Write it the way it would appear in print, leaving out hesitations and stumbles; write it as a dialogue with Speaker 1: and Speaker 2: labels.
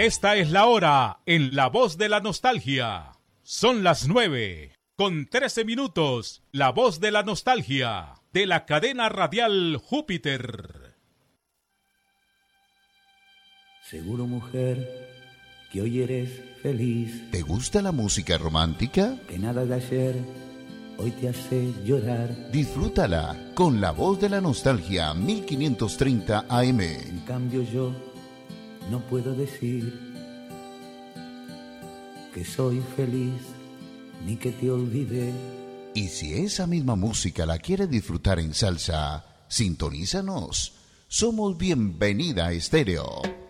Speaker 1: Esta es la hora en La Voz de la Nostalgia. Son las 9:13. La Voz de la Nostalgia, de la cadena radial Júpiter.
Speaker 2: Seguro, mujer, que hoy eres feliz.
Speaker 3: ¿Te gusta la música romántica?
Speaker 2: Que nada de ayer hoy te hace llorar.
Speaker 3: Disfrútala con La Voz de la Nostalgia, 1530 AM.
Speaker 2: En cambio yo no puedo decir que soy feliz ni que te olvidé.
Speaker 3: Y si esa misma música la quieres disfrutar en salsa, sintonízanos. Somos Bienvenida Estéreo.